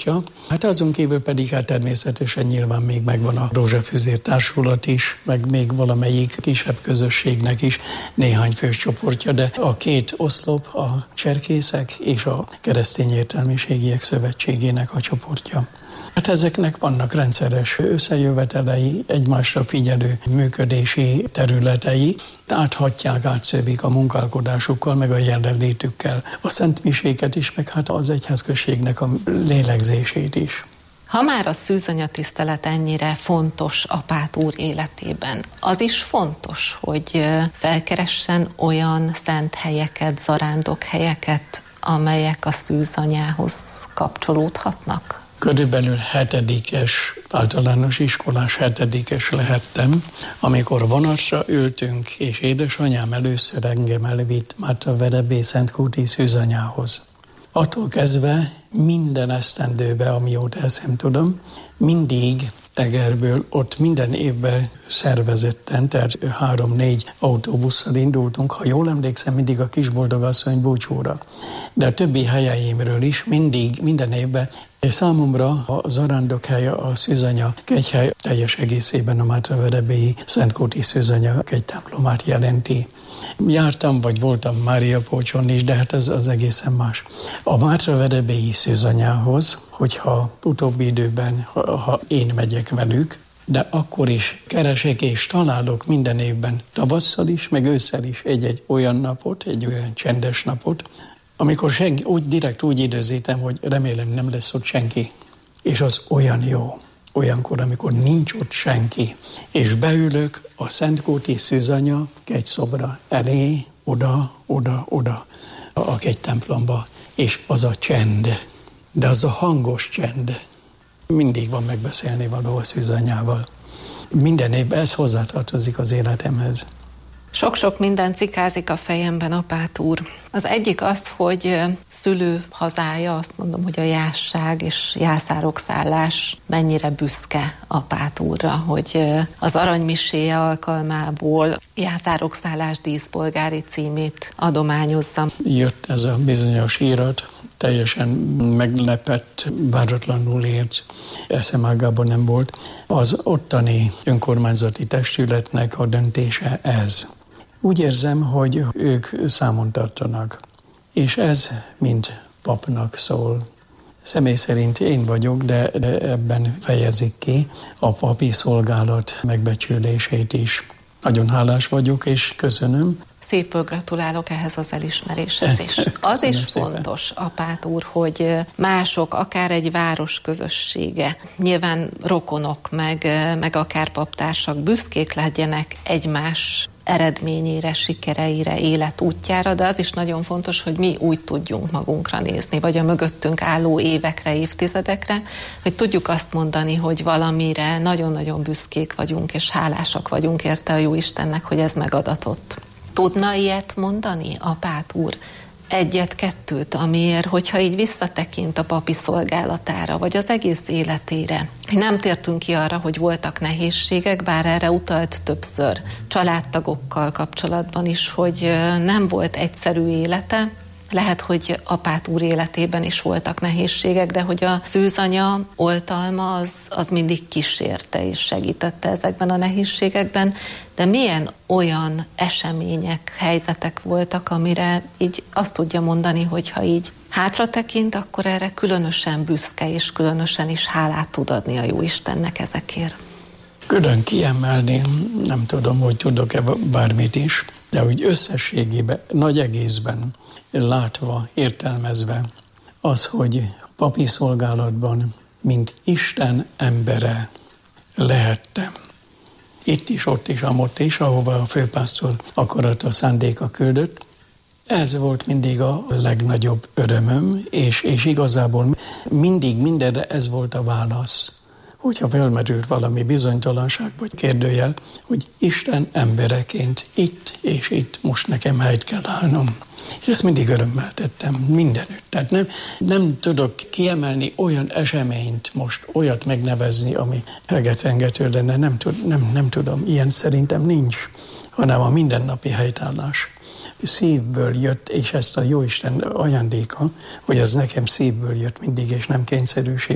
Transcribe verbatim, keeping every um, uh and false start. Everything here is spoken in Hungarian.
csoportja. Hát azon kívül pedig hát természetesen nyilván még megvan a Rózsafűzér Társulat is, meg még valamelyik kisebb közösségnek is néhány fős csoportja, de a két oszlop, a cserkészek és a Keresztény Értelmiségiek Szövetségének a csoportja. Hát ezeknek vannak rendszeres összejövetelei, egymásra figyelő működési területei, áthatják, átszövik a munkálkodásukkal, meg a jelenlétükkel a szentmiséket is, meg hát az egyházközségnek a lélegzését is. Ha már a szűzanyatisztelet ennyire fontos Apát úr életében, az is fontos, hogy felkeressen olyan szent helyeket, zarándokhelyeket, amelyek a szűzanyához kapcsolódhatnak? Körülbelül hetedikes, általános iskolás hetedikes lehettem, amikor vonatra ültünk, és édesanyám először engem elvitt Mátraverebély Szentkúti szűzanyához. Attól kezdve minden esztendőben, amióta eszem tudom, mindig Egerből ott minden évben szervezetten, tehát három-négy autóbusszal indultunk, ha jól emlékszem, mindig a Kisboldogasszony búcsúra. De a többi helyeimről is mindig, minden évben számomra a zarándokhely, a szűzanya kegyhely teljes egészében a Mátraverebélyi Szentkúti szűzanya kegytemplomát jelenti. Jártam, vagy voltam Máriapolcson is, de hát ez az egészen más. A Mátraverebélyi szűzanyához, hogyha utóbbi időben, ha, ha én megyek velük, de akkor is keresek és találok minden évben, tavasszal is, meg ősszel is egy-egy olyan napot, egy olyan csendes napot, amikor senki, úgy direkt úgy időzítem, hogy remélem nem lesz ott senki. És az olyan jó. Olyankor, amikor nincs ott senki, és beülök a Szentkúti szűzanya kegyszobra elé, oda, oda, oda, a kegytemplomba, és az a csend, de az a hangos csend. Mindig van megbeszélni való a szűzanyával. Minden évben ez hozzátartozik az életemhez. Sok-sok minden cikázik a fejemben, Apát úr. Az egyik az, hogy szülő hazája, azt mondom, hogy a jásság és jászárokszállás mennyire büszke Apát úrra, hogy az aranymiséje alkalmából jászárokszállás díszpolgári címét adományozza. Jött ez a bizonyos írat, teljesen meglepett, váratlanul ért, eszemágában nem volt. Az ottani önkormányzati testületnek a döntése ez. Úgy érzem, hogy ők számon tartanak, és ez mind papnak szól. Személy szerint én vagyok, de ebben fejezik ki a papi szolgálat megbecsülését is. Nagyon hálás vagyok, és köszönöm. Szépből gratulálok ehhez az elismeréshez is. Az is fontos, Apát úr, hogy mások, akár egy város közössége, nyilván rokonok, meg, meg akár paptársak büszkék legyenek egymás eredményére, sikereire, életútjára, de az is nagyon fontos, hogy mi úgy tudjunk magunkra nézni, vagy a mögöttünk álló évekre, évtizedekre, hogy tudjuk azt mondani, hogy valamire nagyon-nagyon büszkék vagyunk, és hálásak vagyunk érte a Jóistennek, hogy ez megadatott. Tudna ilyet mondani, Apát úr? Egyet-kettőt, amiért, hogyha így visszatekint a papi szolgálatára, vagy az egész életére. Nem tértünk ki arra, hogy voltak nehézségek, bár erre utalt többször családtagokkal kapcsolatban is, hogy nem volt egyszerű élete. Lehet, hogy Apát úr életében is voltak nehézségek, de hogy a szűzanya oltalma az, az mindig kísérte és segítette ezekben a nehézségekben, de milyen olyan események, helyzetek voltak, amire így azt tudja mondani, hogyha így hátra tekint, akkor erre különösen büszke és különösen is hálát tud adni a Jóistennek ezekért. Külön kiemelni, nem tudom, hogy tudok-e bármit is, de úgy összességében, nagy egészben látva, értelmezve az, hogy papi szolgálatban, mint Isten embere lehettem. Itt is, ott is, amott is, ahova a főpásztor akarata, szándéka küldött. Ez volt mindig a legnagyobb örömöm, és, és igazából mindig mindenre ez volt a válasz. Hogyha felmerült valami bizonytalanság vagy kérdőjel, hogy Isten embereként itt és itt most nekem helyt kell állnom. És ezt mindig örömmel tettem, mindenütt. Tehát nem, nem tudok kiemelni olyan eseményt, most olyat megnevezni, ami hegetrengető lenne, nem, tud, nem, nem tudom, ilyen szerintem nincs, hanem a mindennapi helytállás. Szívből jött, és ezt a Jóisten ajándéka, hogy ez nekem szívből jött mindig, és nem kényszerűség.